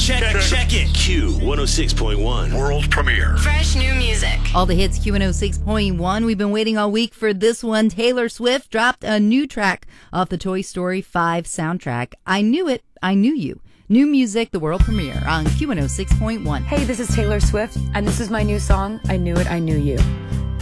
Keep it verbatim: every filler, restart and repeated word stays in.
Check, check, check it. Q one oh six point one. World premiere. Fresh new music. All the hits, Q one oh six point one. We've been waiting all week for this one. Taylor Swift dropped a new track off the Toy Story five soundtrack. I Knew It, I Knew You. New music, the world premiere on Q one oh six point one. Hey, this is Taylor Swift, and this is my new song, I Knew It, I Knew You.